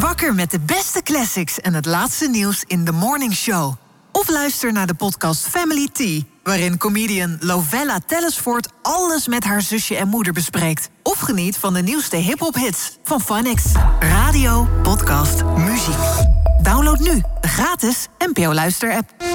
wakker met de beste classics en het laatste nieuws in The Morning Show. Of luister naar de podcast Family Tea, waarin comedian Lovella Tellisford alles met haar zusje en moeder bespreekt. Of geniet van de nieuwste hip-hop hits van Phonics. Radio, podcast, muziek. Download nu de gratis NPO Luister-app.